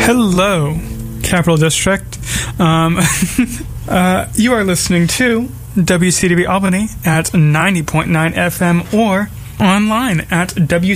Hello, Capital District. You are listening to WCDB Albany at 90.9 FM or online at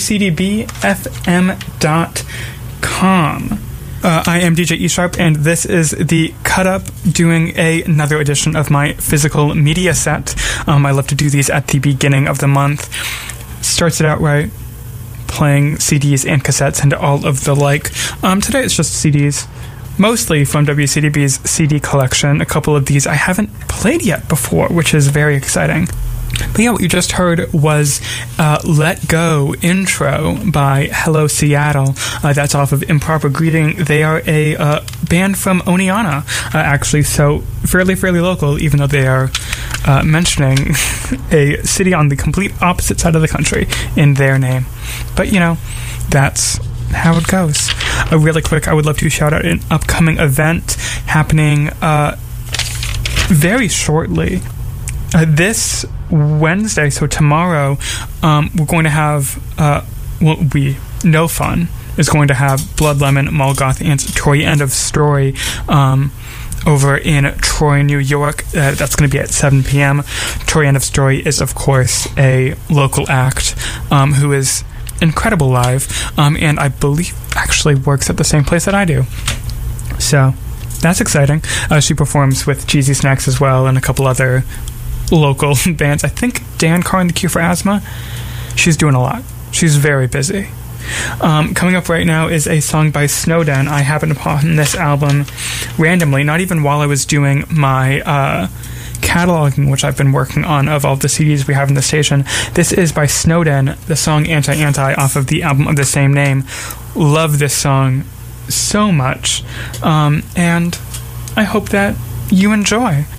WCDBFM.com. I am DJ E-Sharp, and this is the Cut Up, doing another edition of my physical media set. I love to do these at the beginning of the month. Starts it out right, playing CDs and cassettes and all of the like. Today it's just CDs, mostly from WCDB's CD collection. A couple of these I haven't played yet before, which is very exciting. But yeah, what you just heard was Let Go intro by Hello Seattle. That's off of Improper Greeting. They are a band from Oneonta, actually, so fairly local, even though they are mentioning a city on the complete opposite side of the country in their name. But, you know, that's how it goes. Really quick, I would love to shout out an upcoming event happening very shortly. This Wednesday, so tomorrow, we're going to have, No Fun is going to have Blood Lemon, Molgoth, and Troy End of Story over in Troy, New York. That's going to be at 7 p.m. Troy End of Story is, of course, a local act who is incredible live, and I believe actually works at the same place that I do. So that's exciting. She performs with Cheesy Snacks as well and a couple other local bands. I think Dan Carr and the Cure for Asthma. She's doing a lot. She's very busy. Coming up right now is a song by Snowden. I happened upon this album randomly, not even while I was doing my cataloging, which I've been working on, of all the CDs we have in the station. This is by Snowden, the song Anti-Anti, off of the album of the same name. Love this song so much, and I hope that you enjoy.